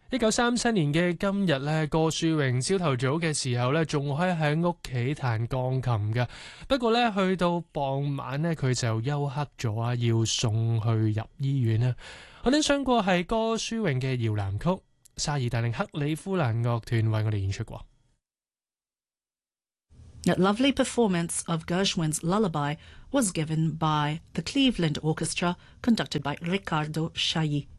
1937年嘅今日咧，郭樹榮朝頭早嘅時候咧，仲可以喺屋企彈鋼琴嘅。不過咧，去到傍晚咧，佢就休克咗啊，要送去入醫院啦。我聽上過係郭樹榮嘅搖籃曲，薩爾達寧克里夫蘭樂團為我哋演出過。 A lovely performance of Gershwin's Lullaby was given by the Cleveland Orchestra, conducted by Riccardo Chailly.